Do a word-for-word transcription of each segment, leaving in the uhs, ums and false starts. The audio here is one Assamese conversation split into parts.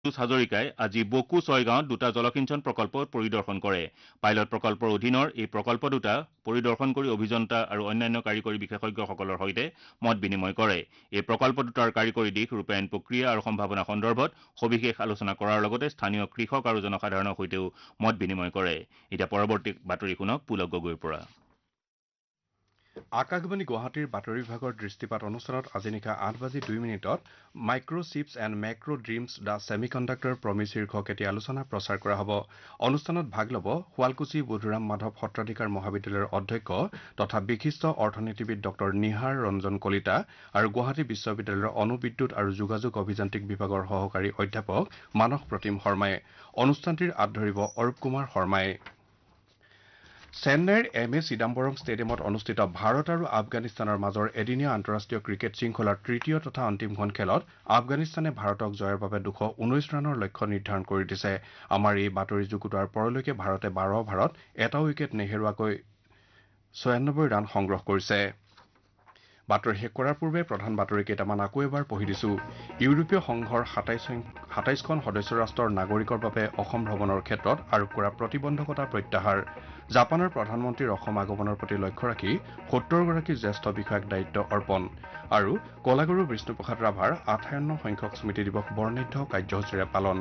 হাজৰিকাই আজি বকো ছয়গাঁৱত দুটা জলসিঞ্চন প্ৰকল্প পৰিদৰ্শন কৰে। পাইলট প্ৰকল্পৰ অধীনৰ এই প্ৰকল্প দুটা পৰিদৰ্শন কৰি অভিযন্তা আৰু অন্যান্য কাৰিকৰী বিশেষজ্ঞসকলৰ সৈতে মত বিনিময় কৰে। এই প্ৰকল্প দুটাৰ কাৰিকৰী দিশ, ৰূপায়ণ প্ৰক্ৰিয়া আৰু সম্ভাৱনা সন্দৰ্ভত সবিশেষ আলোচনা কৰাৰ লগতে স্থানীয় কৃষক আৰু জনসাধাৰণৰ সৈতেও মত বিনিময় কৰে। এতিয়া পৰৱৰ্তী বাতৰি শুনক পুলক গগৈৰ পৰা। আকাশবাণী গুৱাহাটীৰ বাতৰি বিভাগৰ দৃষ্টিপাত অনুষ্ঠানত আজি নিশা আঠ বাজি দুই মিনিটত micro' chips and মেক্ৰ' dreams the semi conductor Promise শীৰ্ষক এটি আলোচনা প্ৰচাৰ কৰা হ'ব। অনুষ্ঠানত ভাগ ল'ব শুৱালকুছি বুধুৰাম মাধৱ সত্ৰাধিকাৰ মহাবিদ্যালয়ৰ অধ্যক্ষ তথা বিশিষ্ট অৰ্থনীতিবিদ ডক্টৰ নিহাৰ ৰঞ্জন কলিতা আৰু গুৱাহাটী বিশ্ববিদ্যালয়ৰ অণুবিদ্যুৎ আৰু যোগাযোগ অভিযান্ত্ৰিক বিভাগৰ সহকাৰী অধ্যাপক মানস প্ৰতিম শৰ্মাই। অনুষ্ঠানটিৰ আঁত ধৰিব অৰূপ কুমাৰ শৰ্মাই। চেন্নাইৰ এম এ চিদাম্বৰম ষ্টেডিয়ামত অনুষ্ঠিত ভাৰত আৰু আফগানিস্তানৰ মাজৰ এদিনীয়া আন্তঃৰাষ্ট্ৰীয় ক্ৰিকেট শৃংখলাৰ তৃতীয় তথা অন্তিমখন খেলত আফগানিস্তানে ভাৰতক জয়ৰ বাবে দুশ ঊনৈশ ৰানৰ লক্ষ্য নিৰ্ধাৰণ কৰি দিছে। আমাৰ এই বাতৰি যুগুতোৱাৰ পৰলৈকে ভাৰতে বাৰ অভাৰত এটা উইকেট নেহেৰুৱাকৈ ছয়ানব্বৈ ৰান সংগ্ৰহ কৰিছে। বাতৰি শেষ কৰাৰ পূৰ্বে প্ৰধান বাতৰি কেইটামান আকৌ এবাৰ পঢ়ি দিছো। ইউৰোপীয় সংঘৰ সাতাইশখন সদস্য ৰাষ্ট্ৰৰ নাগৰিকৰ বাবে অসম ভ্ৰমণৰ ক্ষেত্ৰত আৰোপ কৰা প্ৰতিবন্ধকতা প্ৰত্যাহাৰ। জাপানৰ প্ৰধানমন্ত্ৰীৰ অসম আগমনৰ প্ৰতি লক্ষ্য ৰাখি সত্তৰগৰাকী জ্যেষ্ঠ বিষয়াক দায়িত্ব অৰ্পণ। আৰু কলাগুৰু বিষ্ণুপ্ৰসাদ ৰাভাৰ আঠাৱন্ন সংখ্যক স্মৃতি দিৱস বৰ্ণাঢ্য কাৰ্যসূচীৰে পালন।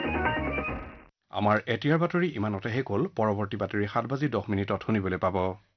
আমাৰ এতিয়াৰ বাতৰি ইমানতে শেষ হ'ল। পৰৱৰ্তী বাতৰি সাত বাজি দহ মিনিটত শুনিবলৈ পাব।